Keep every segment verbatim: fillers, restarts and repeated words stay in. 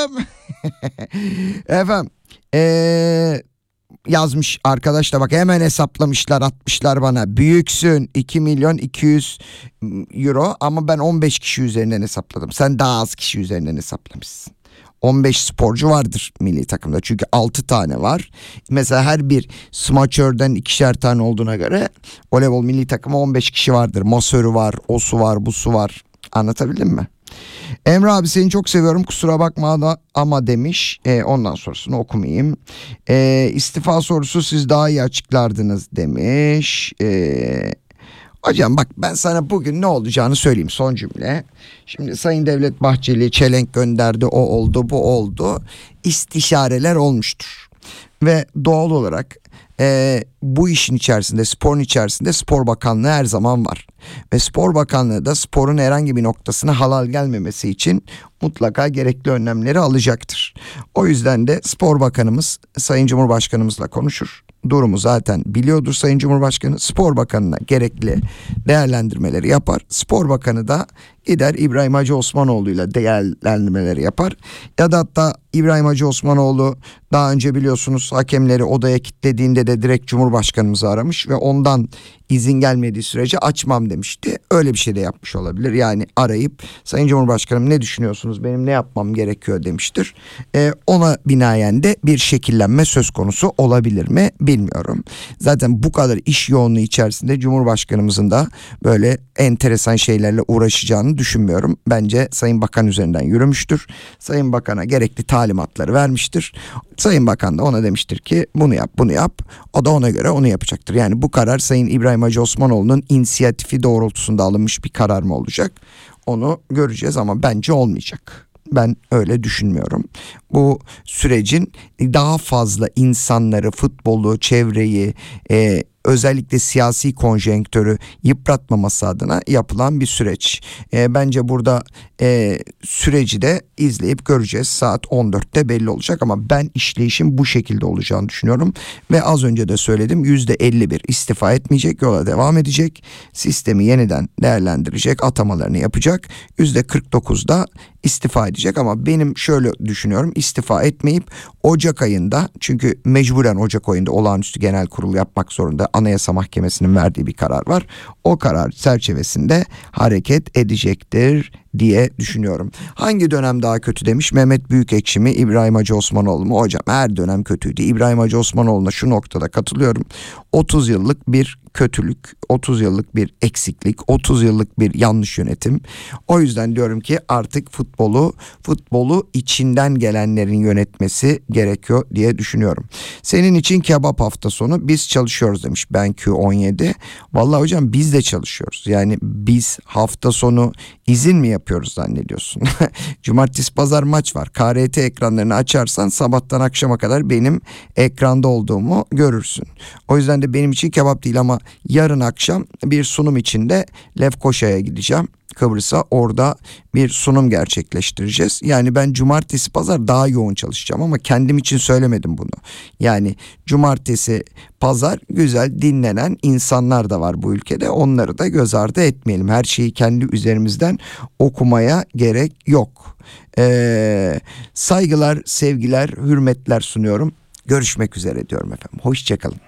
Efendim. Efendim. Eee... Yazmış arkadaş da bak hemen hesaplamışlar atmışlar bana. Büyüksün iki milyon iki yüz euro ama ben on beş kişi üzerinden hesapladım. Sen daha az kişi üzerinden hesaplamışsın. on beş sporcu vardır milli takımda çünkü altı tane var. Mesela her bir smaçörden ikişer tane olduğuna göre voleybol milli takımı on beş kişi vardır. Masörü var, osu var, busu var. Anlatabildim mi? Emre abi seni çok seviyorum kusura bakma da ama demiş. E, ondan sonrasını okumayayım. E, istifa sorusu siz daha iyi açıklardınız demiş. E, hocam bak ben sana bugün ne olacağını söyleyeyim son cümle. Şimdi Sayın Devlet Bahçeli çelenk gönderdi, o oldu bu oldu. İstişareler olmuştur. Ve doğal olarak e, bu işin içerisinde, sporun içerisinde Spor Bakanlığı her zaman var. Ve Spor Bakanlığı da sporun herhangi bir noktasına halal gelmemesi için mutlaka gerekli önlemleri alacaktır. O yüzden de Spor Bakanımız Sayın Cumhurbaşkanımızla konuşur. Durumu zaten biliyordur Sayın Cumhurbaşkanı. Spor Bakanı'na gerekli değerlendirmeleri yapar. Spor Bakanı da gider İbrahim Hacı Osmanoğlu'yla değerlendirmeleri yapar. Ya da hatta İbrahim Hacı Osmanoğlu daha önce biliyorsunuz hakemleri odaya kilitlediğinde de direkt Cumhurbaşkanımızı aramış ve ondan izin gelmediği sürece açmam demişti. Öyle bir şey de yapmış olabilir. Yani arayıp Sayın Cumhurbaşkanım ne düşünüyorsunuz, benim ne yapmam gerekiyor demiştir. Ee, ona binaen de bir şekillenme söz konusu olabilir mi bilmiyorum. Zaten bu kadar iş yoğunluğu içerisinde Cumhurbaşkanımızın da böyle enteresan şeylerle uğraşacağını düşünmüyorum. Bence Sayın Bakan üzerinden yürümüştür. Sayın Bakan'a gerekli talimatları vermiştir. Sayın Bakan da ona demiştir ki bunu yap bunu yap. O da ona göre onu yapacaktır. Yani bu karar Sayın İbrahim Hacı Osmanoğlu'nun inisiyatifi doğrultusunda alınmış bir karar mı olacak? Onu göreceğiz ama bence olmayacak. Ben öyle düşünmüyorum. Bu sürecin daha fazla insanları, futbolu, çevreyi, e, özellikle siyasi konjonktörü yıpratmaması adına yapılan bir süreç. E, bence burada e, süreci de izleyip göreceğiz. Saat on dörtte belli olacak ama ben işleyişin bu şekilde olacağını düşünüyorum. Ve az önce de söyledim, yüzde elli bir istifa etmeyecek, yola devam edecek. Sistemi yeniden değerlendirecek, atamalarını yapacak. yüzde kırk dokuzda istifa edecek ama benim şöyle düşünüyorum, istifa etmeyip Ocak ayında, çünkü mecburen Ocak ayında olağanüstü genel kurul yapmak zorunda, Anayasa Mahkemesi'nin verdiği bir karar var. O karar çerçevesinde hareket edecektir diye düşünüyorum. Hangi dönem daha kötü demiş Mehmet Büyükekşi mi, İbrahim Hacı Osmanoğlu mu? Hocam her dönem kötüydü. İbrahim Hacı Osmanoğlu'na şu noktada katılıyorum. otuz yıllık bir kötülük, otuz yıllık bir eksiklik, otuz yıllık bir yanlış yönetim. O yüzden diyorum ki artık futbolu, futbolu içinden gelenlerin yönetmesi gerekiyor diye düşünüyorum. Senin için kebap hafta sonu biz çalışıyoruz demiş BenQ on yedi. Vallahi hocam biz de çalışıyoruz. Yani biz hafta sonu izin mi yapıyoruz zannediyorsun? Cumartesi pazar maç var. K R T ekranlarını açarsan sabahtan akşama kadar benim ekranda olduğumu görürsün. O yüzden de benim için kebap değil ama yarın akşam bir sunum içinde Lefkoşa'ya gideceğim. Kıbrıs'a, orada bir sunum gerçekleştireceğiz. Yani ben cumartesi pazar daha yoğun çalışacağım ama kendim için söylemedim bunu. Yani cumartesi pazar güzel dinlenen insanlar da var bu ülkede. Onları da göz ardı etmeyelim. Her şeyi kendi üzerimizden okumaya gerek yok. Ee, saygılar, sevgiler, hürmetler sunuyorum. Görüşmek üzere diyorum efendim. Hoşçakalın.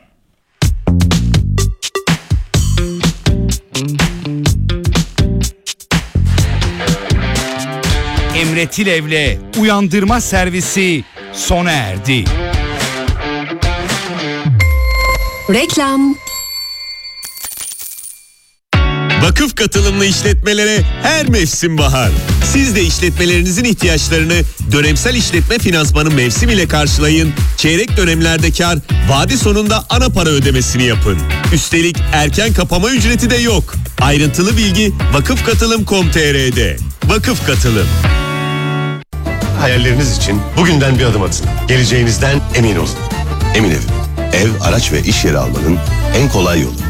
Emre Tilev'le Uyandırma Servisi sona erdi. Reklam. Vakıf katılımlı işletmelere her mevsim bahar. Siz de işletmelerinizin ihtiyaçlarını dönemsel işletme finansmanı mevsim ile karşılayın. Çeyrek dönemlerde kar, vade sonunda ana para ödemesini yapın. Üstelik erken kapama ücreti de yok. Ayrıntılı bilgi vakıf katılım nokta com nokta t r'de. Vakıf Katılım. Hayalleriniz için bugünden bir adım atın. Geleceğinizden emin olun. Emin Ev, ev, araç ve iş yeri almanın en kolay yolu.